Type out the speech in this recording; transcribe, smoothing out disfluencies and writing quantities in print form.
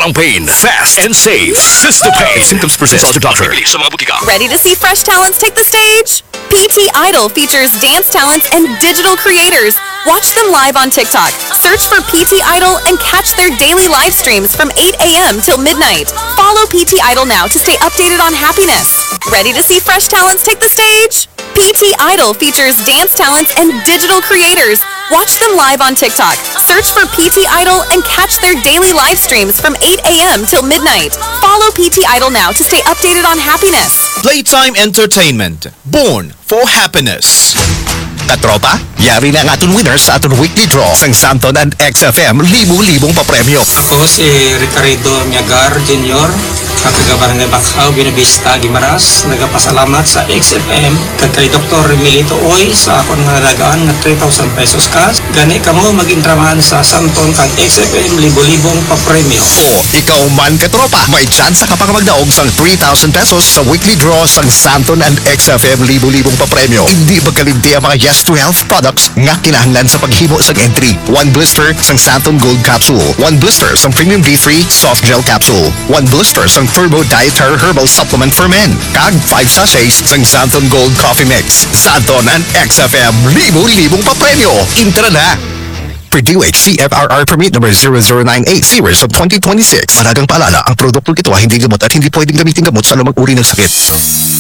Walang pain. Fast and safe. Cystopain. Symptoms persist. Consult your doctor. Bibili sa mga butika. Ready to see fresh talents take the stage? PT Idol features dance talents and digital creators. Watch them live on TikTok. Search for PT Idol and catch their daily live streams from 8 a.m. till midnight. Follow PT Idol now to stay updated on happiness. Ready to see fresh talents take the stage? PT Idol features dance talents and digital creators. Watch them live on TikTok. Search for PT Idol and catch their daily live streams from 8 a.m. till midnight. Follow PT Idol now to stay updated on happiness. Playtime Entertainment. Born for happiness. Katropa, yari na ang aton winners sa aton weekly draw sang Santon and XFM libu-libong papremyo. Ako si Ricardo Miagar Jr., kagabarangay Bakhaw, Binavista, Guimaras. Nagapasalamat sa XFM kag kay Dr. Emilito Oy sa akong nalagaan nga 3,000 pesos cash. Gani kamo mag-intramahan sa Santon kag XFM libu-libong papremyo. O, ikaw man katropa, may chance ka pang magdaog sang 3,000 pesos sa weekly draw sang Santon and XFM libu-libong papremyo. Hindi magkalimti ang mga Yes to Health products nga kinahanglan sa paghimo sang entry. 1 blister sang Santon Gold Capsule, 1 blister sang Premium D3 Soft Gel Capsule, 1 blister sang Turbo Dietary Herbal Supplement for Men, kag 5 sachets sang Santon Gold Coffee Mix. Santon and XFM libu-libong papremyo. Intra na! For DOH CFRR Permit number 0098 series of 2026. Managang paalala, ang produktong ito ay hindi gamot at hindi pwedeng gamitin gamot sa anumang uri ng sakit.